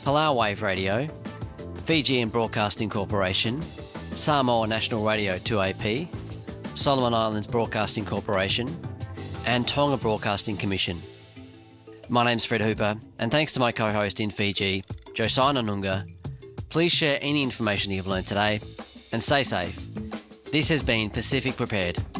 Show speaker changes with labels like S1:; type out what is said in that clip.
S1: Palau Wave Radio, Fijian Broadcasting Corporation, Samoa National Radio 2AP, Solomon Islands Broadcasting Corporation, and Tonga Broadcasting Commission. My name's Fred Hooper, and thanks to my co-host in Fiji, Josiah Nunga. Please share any information you've learned today, and stay safe. This has been Pacific Prepared.